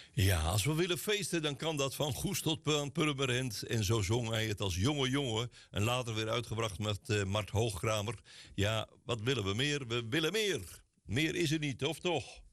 Ja, als we willen feesten, dan kan dat van Goes tot Purmerend. En zo zong hij het als jonge jongen. En later weer uitgebracht met Mart Hoogkramer. Ja, wat willen we meer? We willen meer. Meer is er niet, of toch?